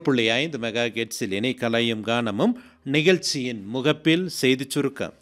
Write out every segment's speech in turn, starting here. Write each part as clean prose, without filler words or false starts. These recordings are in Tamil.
5 மெகா ஹெர்ட்ஸில் இணை கலையும் கானமும் நிகழ்ச்சியின் முகப்பில் செய்திச் சுருக்கம்.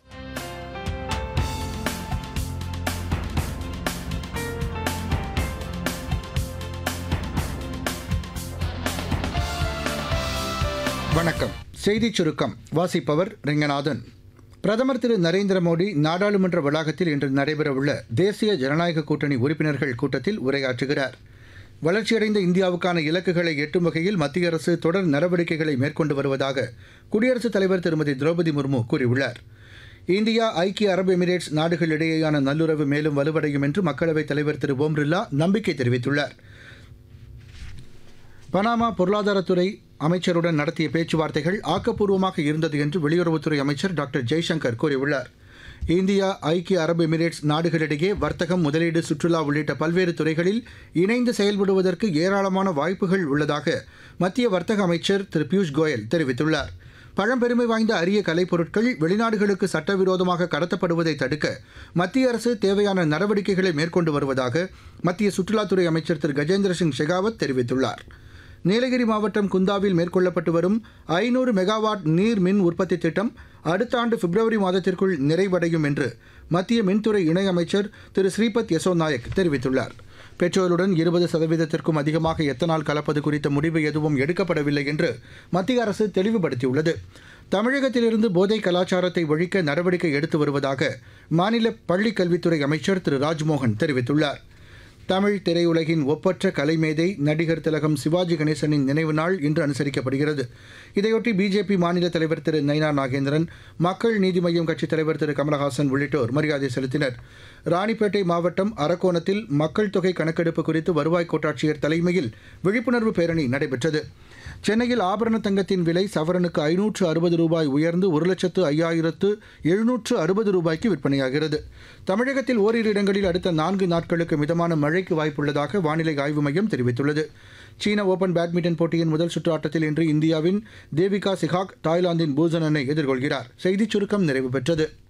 வணக்கம். செய்திச் சுருக்கம் வாசிப்பவர் ரெங்கநாதன். பிரதமர் திரு நரேந்திர மோடி நாடாளுமன்ற வளாகத்தில் இன்று நடைபெறவுள்ள தேசிய ஜனநாயக கூட்டணி உறுப்பினர்கள் கூட்டத்தில் உரையாற்றுகிறார். வளர்ச்சியடைந்த இந்தியாவுக்கான இலக்குகளை எட்டும் வகையில் மத்திய அரசு தொடர் நடவடிக்கைகளை மேற்கொண்டு வருவதாக குடியரசுத் தலைவர் திருமதி திரௌபதி முர்மு கூறியுள்ளார். இந்தியா ஐக்கிய அரபு எமிரேட்ஸ் நாடுகளிடையேயான நல்லுறவு மேலும் வலுவடையும் என்று மக்களவைத் தலைவர் திரு ஓம் பிர்லா நம்பிக்கை தெரிவித்துள்ளார். பனாமா பொருளாதாரத்துறை அமைச்சருடன் நடத்திய பேச்சுவார்த்தைகள் ஆக்கப்பூர்வமாக இருந்தது என்று வெளியுறவுத்துறை அமைச்சர் டாக்டர் ஜெய்சங்கர் கூறியுள்ளார். இந்தியா ஐக்கிய அரபு எமிரேட்ஸ் நாடுகளிடையே வர்த்தகம், முதலீடு, சுற்றுலா உள்ளிட்ட பல்வேறு துறைகளில் இணைந்து செயல்படுவதற்கு ஏராளமான வாய்ப்புகள் உள்ளதாக மத்திய வர்த்தக அமைச்சர் திரு பியூஷ் கோயல் தெரிவித்துள்ளார். பழம்பெருமை வாய்ந்த அரிய கலைப்பொருட்கள் வெளிநாடுகளுக்கு சட்டவிரோதமாக கடத்தப்படுவதை தடுக்க மத்திய அரசு தேவையான நடவடிக்கைகளை மேற்கொண்டு வருவதாக மத்திய சுற்றுலாத்துறை அமைச்சர் திரு கஜேந்திர சிங் ஷெகாவத் தெரிவித்துள்ளார். நீலகிரி மாவட்டம் குந்தாவில் மேற்கொள்ளப்பட்டு வரும் 500 மெகாவாட் நீர் மின் உற்பத்தி திட்டம் அடுத்த ஆண்டு பிப்ரவரி மாதத்திற்குள் நிறைவடையும் என்று மத்திய மின்துறை இணையமைச்சர் திரு ஸ்ரீபத் யசோ நாயக் தெரிவித்துள்ளார். பெட்ரோலுடன் 20% அதிகமாக எத்தனால் கலப்பது குறித்த முடிவு எதுவும் எடுக்கப்படவில்லை என்று மத்திய அரசு தெளிவுபடுத்தியுள்ளது. தமிழகத்திலிருந்து போதை கலாச்சாரத்தை ஒழிக்க நடவடிக்கை எடுத்து வருவதாக மாநில பள்ளிக் கல்வித்துறை அமைச்சர் திரு ராஜ்மோகன் தெரிவித்துள்ளார். தமிழ் திரையுலகின் ஒப்பற்ற கலைமேதை நடிகர் திலகம் சிவாஜி கணேசனின் நினைவு நாள் இன்று அனுசரிக்கப்படுகிறது. இதையொட்டி பிஜேபி மாநில தலைவர் திரு நயினா நாகேந்திரன், மக்கள் நீதி மய்யம் கட்சித் தலைவர் திரு கமலஹாசன் உள்ளிட்டோர் மரியாதை செலுத்தினர். ராணிப்பேட்டை மாவட்டம் அரக்கோணத்தில் மக்கள் தொகை கணக்கெடுப்பு குறித்து வருவாய் கோட்டாட்சியர் தலைமையில் விழிப்புணர்வு பேரணி நடைபெற்றது. சென்னையில் ஆபரண தங்கத்தின் விலை சவரனுக்கு 560 ரூபாய் உயர்ந்து 1,05,760 ரூபாய்க்கு விற்பனையாகிறது. தமிழகத்தில் ஓரிரு இடங்களில் அடுத்த 4 நாட்களுக்கு மிதமான மழைக்கு வாய்ப்புள்ளதாக வானிலை ஆய்வு மையம் தெரிவித்துள்ளது. சீன ஓபன் பேட்மிண்டன் போட்டியின் முதல் சுற்று ஆட்டத்தில் இன்று இந்தியாவின் தேவிகா சிகாக் தாய்லாந்தின் பூசனனை எதிர்கொள்கிறார். செய்திச் சுருக்கம் நிறைவு பெற்றது.